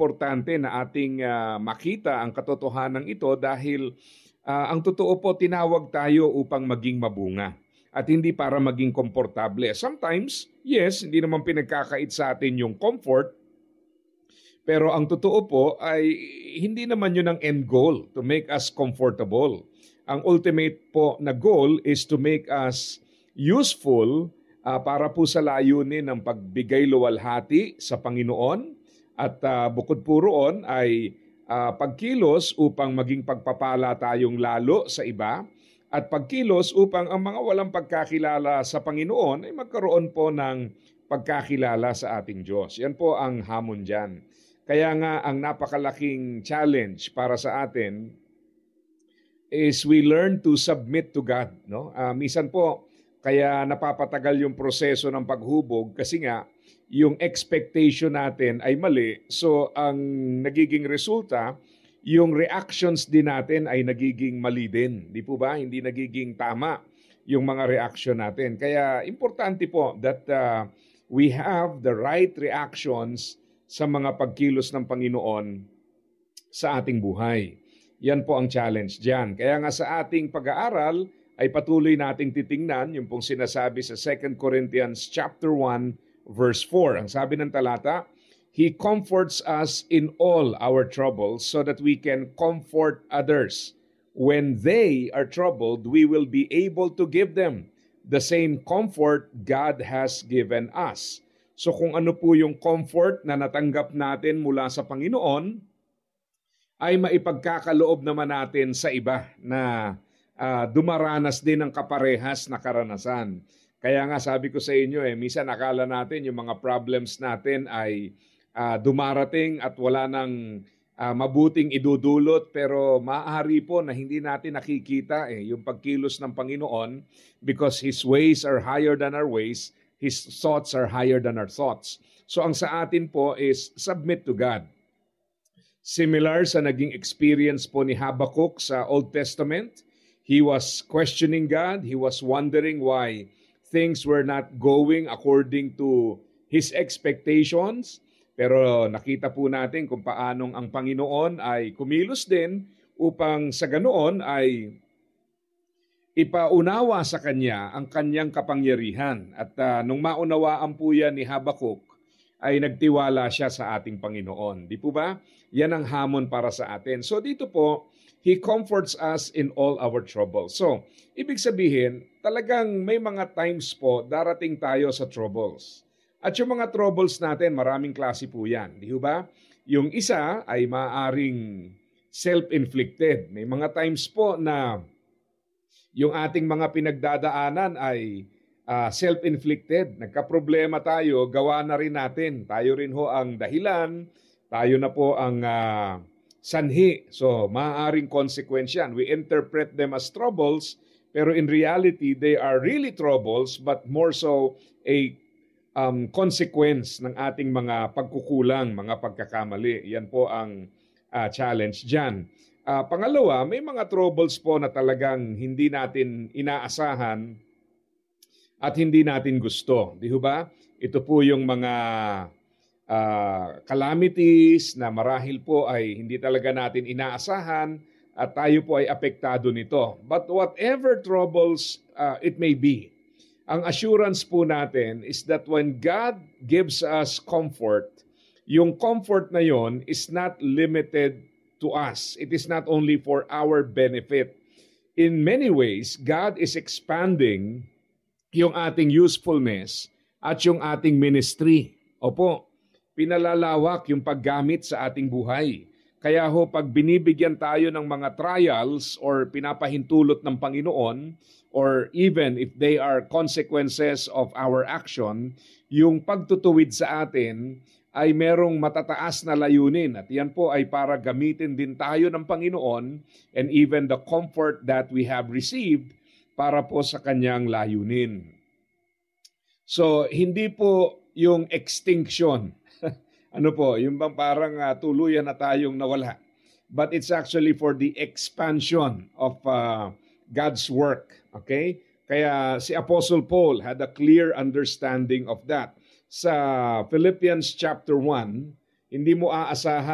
importante na ating makita ang katotohanan ito dahil ang totoo po tinawag tayo upang maging mabunga at hindi para maging komportable. Sometimes, yes, hindi naman pinagkakait sa atin yung comfort, pero ang totoo po ay hindi naman yun ang end goal, to make us comfortable. Ang ultimate po na goal is to make us useful para po sa layunin ng pagbigay luwalhati sa Panginoon at bukod po roon ay pagkilos upang maging pagpapala tayong lalo sa iba at pagkilos upang ang mga walang pagkakilala sa Panginoon ay magkaroon po ng pagkakilala sa ating Diyos. Yan po ang hamon dyan. Kaya nga ang napakalaking challenge para sa atin is we learn to submit to God. No? Minsan po, kaya napapatagal yung proseso ng paghubog kasi nga yung expectation natin ay mali. So ang nagiging resulta, yung reactions din natin ay nagiging mali din. Di po ba? Hindi nagiging tama yung mga reaction natin. Kaya importante po that we have the right reactions sa mga pagkilos ng Panginoon sa ating buhay. Yan po ang challenge dyan. Kaya nga sa ating pag-aaral ay patuloy nating titingnan yung pong sinasabi sa 2 Corinthians chapter 1 verse 4. Ang sabi ng talata, He comforts us in all our troubles so that we can comfort others. When they are troubled, we will be able to give them the same comfort God has given us. So kung ano po yung comfort na natanggap natin mula sa Panginoon, ay maipagkakaloob naman natin sa iba na dumaranas din ng kaparehas na karanasan. Kaya nga sabi ko sa inyo, minsan akala natin yung mga problems natin ay dumarating at wala nang mabuting idudulot, pero maaari po na hindi natin nakikita yung pagkilos ng Panginoon because His ways are higher than our ways, His thoughts are higher than our thoughts. So ang sa atin po is submit to God. Similar sa naging experience po ni Habakkuk sa Old Testament, he was questioning God, he was wondering why things were not going according to his expectations. Pero nakita po natin kung paanong ang Panginoon ay kumilos din upang sa ganoon ay ipaunawa sa kanya ang kanyang kapangyarihan. At nung maunawaan po yan ni Habakkuk, ay nagtiwala siya sa ating Panginoon. Di po ba? Yan ang hamon para sa atin. So dito po, He comforts us in all our troubles. So, ibig sabihin, talagang may mga times po darating tayo sa troubles. At yung mga troubles natin, maraming klase po yan. Di ba? Yung isa ay maaaring self-inflicted. May mga times po na yung ating mga pinagdadaanan ay self-inflicted. Nagkaproblema tayo, gawa na rin natin. Tayo rin ho ang dahilan. Tayo na po ang sanhi. So, maaaring consequence yan. We interpret them as troubles, pero in reality, they are really troubles, but more so a consequence ng ating mga pagkukulang, mga pagkakamali. Yan po ang challenge dyan. Pangalawa, may mga troubles po na talagang hindi natin inaasahan at hindi natin gusto. Di ba? Ito po yung mga calamities na marahil po ay hindi talaga natin inaasahan at tayo po ay apektado nito. But whatever troubles it may be, ang assurance po natin is that when God gives us comfort, yung comfort na yon is not limited to us. It is not only for our benefit. In many ways, God is expanding yung ating usefulness at yung ating ministry. Opo, pinalalawak yung paggamit sa ating buhay. Kaya ho, pag binibigyan tayo ng mga trials or pinapahintulot ng Panginoon, or even if they are consequences of our action, yung pagtutuwid sa atin ay merong matataas na layunin. At yan po ay para gamitin din tayo ng Panginoon and even the comfort that we have received para po sa kanyang layunin. So, hindi po yung extinction. Ano po, yung bang parang tuluyan na tayong nawala. But it's actually for the expansion of God's work. Okay? Kaya si Apostle Paul had a clear understanding of that. Sa Philippians chapter 1, hindi mo aasahan